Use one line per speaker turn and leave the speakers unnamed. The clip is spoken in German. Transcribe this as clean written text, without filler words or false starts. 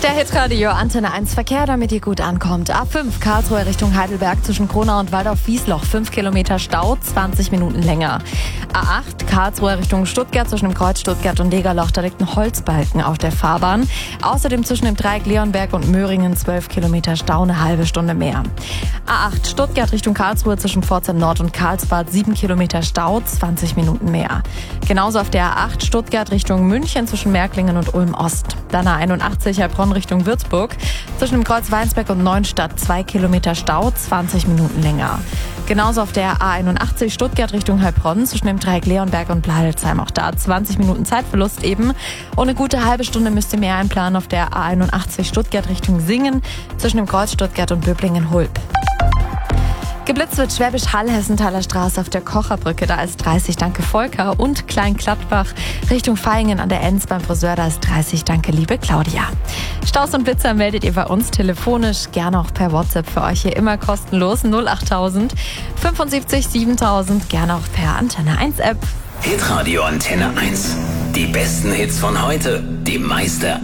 Der Hitradio Antenne 1 Verkehr, damit ihr gut ankommt. A5 Karlsruhe Richtung Heidelberg zwischen Kronau und Waldorf-Wiesloch. 5 Kilometer Stau, 20 Minuten länger. A8 Karlsruhe Richtung Stuttgart zwischen dem Kreuz Stuttgart und Degerloch. Da liegt ein Holzbalken auf der Fahrbahn. Außerdem zwischen dem Dreieck Leonberg und Möhringen 12 Kilometer Stau, eine halbe Stunde mehr. A8 Stuttgart Richtung Karlsruhe zwischen Pforzheim Nord und Karlsbad. 7 Kilometer Stau, 20 Minuten mehr. Genauso auf der A8 Stuttgart Richtung München zwischen Märklingen und Ulm Ost. Dann A81 Heilbronn Richtung Würzburg. Zwischen dem Kreuz Weinsberg und Neuenstadt 2 Kilometer Stau, 20 Minuten länger. Genauso auf der A81 Stuttgart Richtung Heilbronn zwischen dem Dreieck Leonberg und Bladelsheim. Auch da 20 Minuten Zeitverlust eben. Und eine gute halbe Stunde müsst ihr mehr einplanen auf der A81 Stuttgart Richtung Singen zwischen dem Kreuz Stuttgart und Böblingen-Hulp. Geblitzt wird Schwäbisch Hall, Hessenthaler Straße auf der Kocherbrücke, da ist 30, danke Volker. Und Klein-Gladbach Richtung Vaihingen an der Enz beim Friseur, da ist 30, danke liebe Claudia. Staus und Blitzer meldet ihr bei uns telefonisch, gerne auch per WhatsApp für euch hier immer kostenlos 08000 75 7000, gerne auch per Antenne 1 App.
Hitradio Antenne 1. Die besten Hits von heute, die meiste